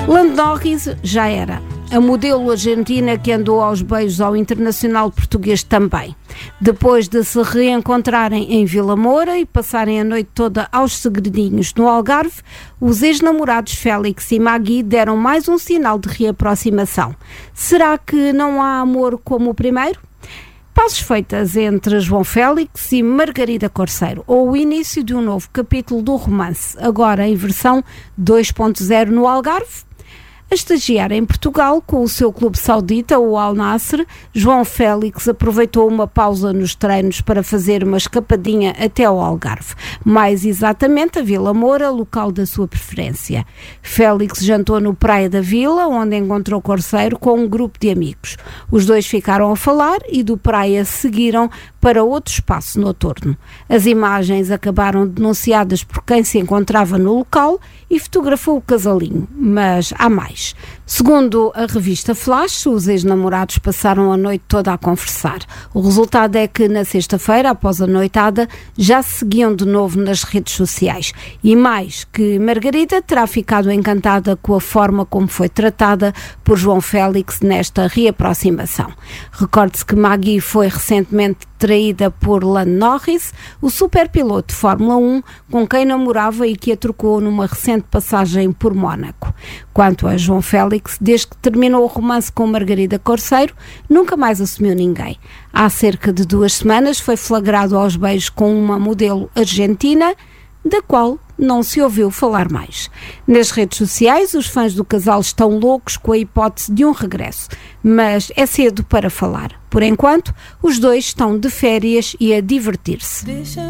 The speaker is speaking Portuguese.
Lando Norris já era. A modelo argentina que andou aos beijos ao internacional português também. Depois de se reencontrarem em Vila Moura e passarem a noite toda aos segredinhos no Algarve, os ex-namorados Félix e Maggie deram mais um sinal de reaproximação. Será que não há amor como o primeiro? Pazes feitas entre João Félix e Margarida Corceiro, ou o início de um novo capítulo do romance, agora em versão 2.0 no Algarve? A estagiar em Portugal com o seu clube saudita, o Al Nassr, João Félix aproveitou uma pausa nos treinos para fazer uma escapadinha até ao Algarve, mais exatamente a Vila Moura, local da sua preferência. Félix jantou no Praia da Vila, onde encontrou Corceiro com um grupo de amigos. Os dois ficaram a falar e do Praia seguiram para outro espaço noturno. As imagens acabaram denunciadas por quem se encontrava no local e fotografou o casalinho, mas há mais. Segundo a revista Flash, os ex-namorados passaram a noite toda a conversar. O resultado é que na sexta-feira, após a noitada, já se seguiam de novo nas redes sociais. E mais, que Margarida terá ficado encantada com a forma como foi tratada por João Félix nesta reaproximação. Recorde-se que Maggie foi recentemente traída por Lando Norris, o superpiloto de Fórmula 1, com quem namorava e que a trocou numa recente passagem por Mónaco. Quanto a João Félix, desde que terminou o romance com Margarida Corceiro, nunca mais assumiu ninguém. Há cerca de 2 semanas foi flagrado aos beijos com uma modelo argentina, da qual não se ouviu falar mais. Nas redes sociais, os fãs do casal estão loucos com a hipótese de um regresso, mas é cedo para falar. Por enquanto, os dois estão de férias e a divertir-se.